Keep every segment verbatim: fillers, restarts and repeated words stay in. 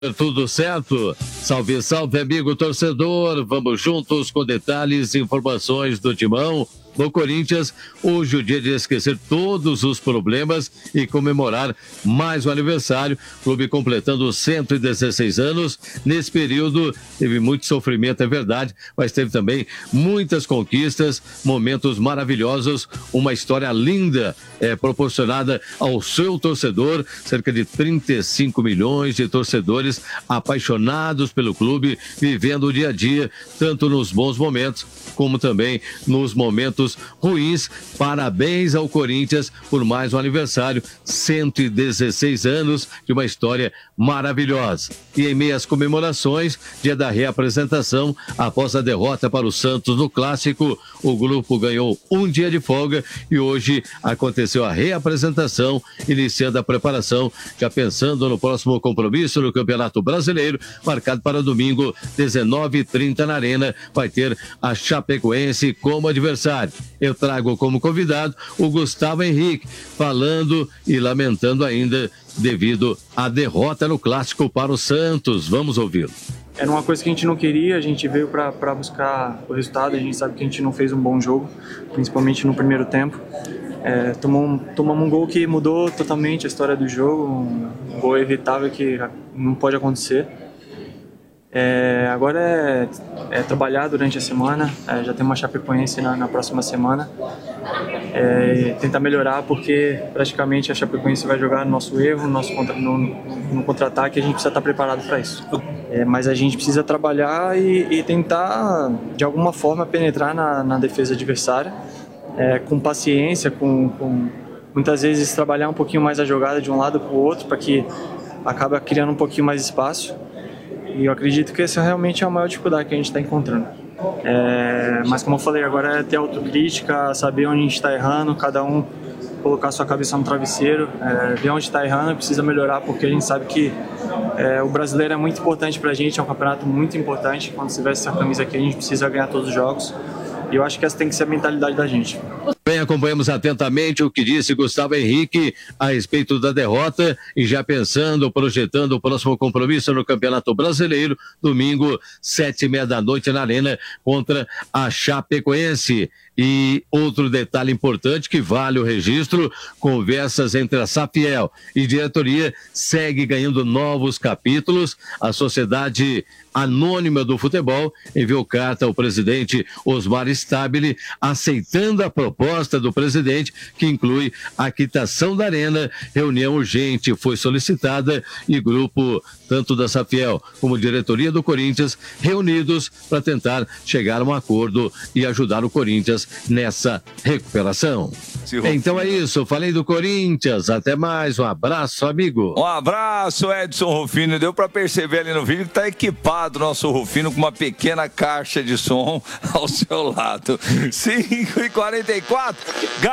Tudo certo? Salve, salve, amigo torcedor. Vamos juntos com detalhes e informações do Timão. No Corinthians, hoje é o dia de esquecer todos os problemas e comemorar mais um aniversário. Clube completando cento e dezesseis anos. Nesse período, teve muito sofrimento, é verdade, mas teve também muitas conquistas, momentos maravilhosos, uma história linda é, proporcionada ao seu torcedor. Cerca de trinta e cinco milhões de torcedores apaixonados pelo clube, vivendo o dia a dia, tanto nos bons momentos, como também nos momentos ruins. Parabéns ao Corinthians por mais um aniversário, cento e dezesseis anos de uma história maravilhosa. E em meio às comemorações, dia da reapresentação, após a derrota para o Santos no Clássico, o grupo ganhou um dia de folga e hoje aconteceu a reapresentação, iniciando a preparação, já pensando no próximo compromisso no Campeonato Brasileiro, marcado para domingo, dezenove e trinta na Arena, vai ter a Chapecoense como adversário. Eu trago como convidado o Gustavo Henrique, falando e lamentando ainda devido à derrota no Clássico para o Santos. Vamos ouvi-lo. Era uma coisa que a gente não queria, a gente veio para buscar o resultado, a gente sabe que a gente não fez um bom jogo, principalmente no primeiro tempo. É, tomou um, tomamos um gol que mudou totalmente a história do jogo, um gol evitável que não pode acontecer. É, agora é, é trabalhar durante a semana, é, já tem uma Chapecoense na, na próxima semana, é, tentar melhorar, porque praticamente a Chapecoense vai jogar no nosso erro, no, nosso contra, no, no contra-ataque, a gente precisa estar preparado para isso. É, mas a gente precisa trabalhar e, e tentar, de alguma forma, penetrar na, na defesa adversária, é, com paciência, com, com muitas vezes trabalhar um pouquinho mais a jogada de um lado para o outro, para que acabe criando um pouquinho mais espaço. E eu acredito que essa realmente é a maior dificuldade que a gente está encontrando. É, mas como eu falei, agora é ter autocrítica, saber onde a gente está errando, cada um colocar sua cabeça no travesseiro, é, ver onde está errando, precisa melhorar, porque a gente sabe que é, o brasileiro é muito importante para a gente, é um campeonato muito importante. Quando se veste essa camisa aqui, a gente precisa ganhar todos os jogos. E eu acho que essa tem que ser a mentalidade da gente. Bem, acompanhamos atentamente o que disse Gustavo Henrique a respeito da derrota e já pensando, projetando o próximo compromisso no Campeonato Brasileiro, domingo, sete e meia da noite na Arena, contra a Chapecoense. E outro detalhe importante que vale o registro, conversas entre a Safiel e diretoria segue ganhando novos capítulos. A Sociedade Anônima do Futebol enviou carta ao presidente Osmar Stabile aceitando a proposta do presidente, que inclui a quitação da Arena. Reunião urgente foi solicitada e grupo tanto da Safiel como diretoria do Corinthians reunidos para tentar chegar a um acordo e ajudar o Corinthians nessa recuperação. Então é isso, falei do Corinthians, até mais, um abraço, amigo. Um abraço, Edson Rufino. Deu para perceber ali no vídeo que tá equipado o nosso Rufino com uma pequena caixa de som ao seu lado. cinco e quarenta e quatro,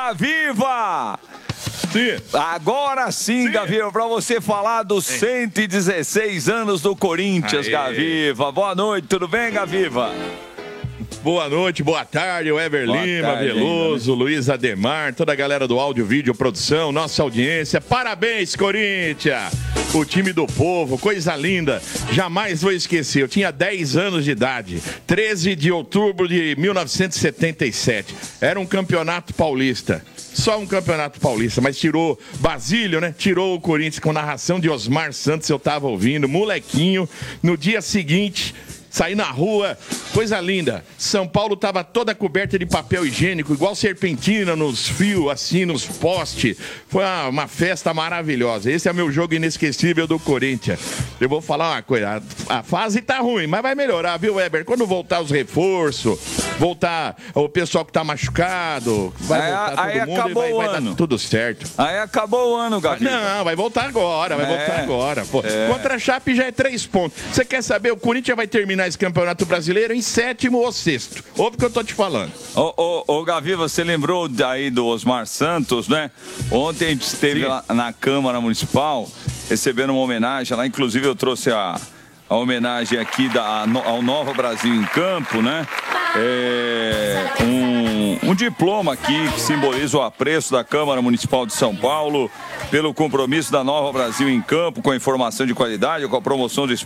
Gaviva! Sim. Agora sim, sim. Gaviva, para você falar dos sim. cento e dezesseis anos do Corinthians. Aê. Gaviva. Boa noite, tudo bem, Gaviva? Boa noite, boa tarde, o Ever boa Lima, tarde, Veloso, ainda, né? Luiz Ademar, toda a galera do áudio, vídeo, produção, nossa audiência. Parabéns, Corinthians! O time do povo, coisa linda. Jamais vou esquecer, eu tinha dez anos de idade, treze de outubro de mil novecentos e setenta e sete. Era um campeonato paulista. Só um campeonato paulista, mas tirou Basílio, né? Tirou o Corinthians com narração de Osmar Santos, eu tava ouvindo, molequinho. No dia seguinte, saí na rua, coisa linda. São Paulo tava toda coberta de papel higiênico, igual serpentina nos fios, assim, nos postes. Foi uma, uma festa maravilhosa. Esse é meu jogo inesquecível do Corinthians. Eu vou falar uma coisa, a, a fase tá ruim, mas vai melhorar, viu, Weber? Quando voltar os reforços, voltar o pessoal que tá machucado, vai aí, voltar aí todo mundo acabou e vai, o vai ano. dar tudo certo. Aí acabou o ano, Gabriel. Não, vai voltar agora, vai é, voltar agora. Pô. É. Contra a Chape já é três pontos. Você quer saber, o Corinthians vai terminar esse campeonato brasileiro em sétimo ou sexto. Ouve o que eu tô te falando. Ô, ô, ô Gavi, você lembrou aí do Osmar Santos, né? Ontem a gente esteve lá na Câmara Municipal recebendo uma homenagem lá, inclusive eu trouxe a, a homenagem aqui da, ao Nova Brasil em Campo, né? é, um, um diploma aqui que simboliza o apreço da Câmara Municipal de São Paulo pelo compromisso da Nova Brasil em campo com a informação de qualidade, com a promoção do esporte.